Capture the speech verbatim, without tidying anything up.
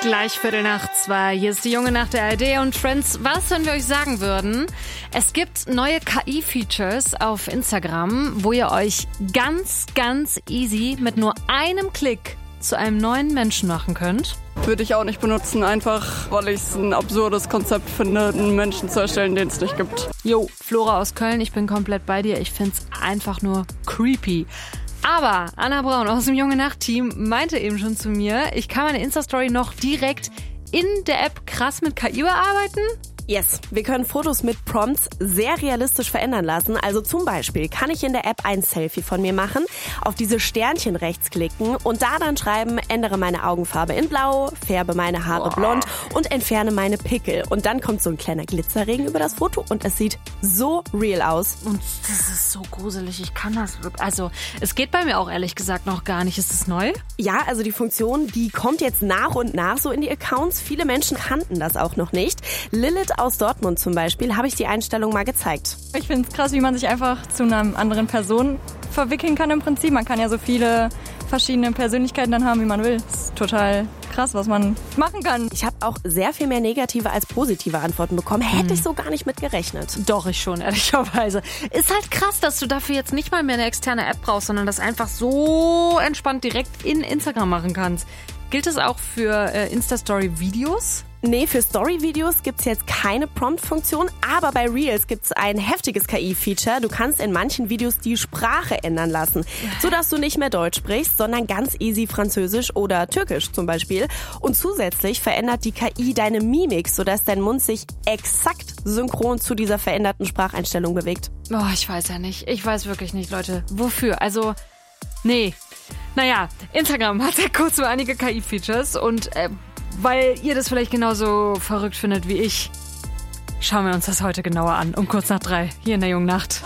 Gleich Viertel nach zwei. Hier ist die junge Nacht der A R D und Friends. Was, wenn wir euch sagen würden? Es gibt neue K I-Features auf Instagram, wo ihr euch ganz, ganz easy mit nur einem Klick zu einem neuen Menschen machen könnt. Würde ich auch nicht benutzen, einfach weil ich es ein absurdes Konzept finde, einen Menschen zu erstellen, den es nicht gibt. Jo, Flora aus Köln, ich bin komplett bei dir. Ich find's einfach nur creepy. Aber Anna Braun aus dem Junge Nacht-Team meinte eben schon zu mir, ich kann meine Insta-Story noch direkt in der App krass mit K I bearbeiten. Yes, wir können Fotos mit Prompts sehr realistisch verändern lassen. Also zum Beispiel kann ich in der App ein Selfie von mir machen, auf diese Sternchen rechts klicken und da dann schreiben, ändere meine Augenfarbe in blau, färbe meine Haare blond und entferne meine Pickel. Und dann kommt so ein kleiner Glitzerregen über das Foto und es sieht so real aus. Und das ist so gruselig, ich kann das wirklich. Also es geht bei mir auch ehrlich gesagt noch gar nicht. Ist es neu? Ja, also die Funktion, die kommt jetzt nach und nach so in die Accounts. Viele Menschen kannten das auch noch nicht. Lilith aus Dortmund zum Beispiel habe ich die Einstellung mal gezeigt. Ich finde es krass, wie man sich einfach zu einer anderen Person verwickeln kann im Prinzip. Man kann ja so viele verschiedene Persönlichkeiten dann haben, wie man will. Das ist total krass, was man machen kann. Ich habe auch sehr viel mehr negative als positive Antworten bekommen. Hätte hm. ich so gar nicht mit gerechnet. Doch, ich schon, ehrlicherweise. Ist halt krass, dass du dafür jetzt nicht mal mehr eine externe App brauchst, sondern das einfach so entspannt direkt in Instagram machen kannst. Gilt das auch für äh, Insta-Story-Videos? Nee, für Story-Videos gibt's jetzt keine Prompt-Funktion, aber bei Reels gibt's ein heftiges K I-Feature. Du kannst in manchen Videos die Sprache ändern lassen, sodass du nicht mehr Deutsch sprichst, sondern ganz easy Französisch oder Türkisch zum Beispiel. Und zusätzlich verändert die K I deine Mimik, sodass dein Mund sich exakt synchron zu dieser veränderten Spracheinstellung bewegt. Oh, ich weiß ja nicht. Ich weiß wirklich nicht, Leute. Wofür? Also, nee. Naja, Instagram hat ja kurz so einige K I-Features und äh, weil ihr das vielleicht genauso verrückt findet wie ich, schauen wir uns das heute genauer an. Um kurz nach drei, hier in der jungen Nacht.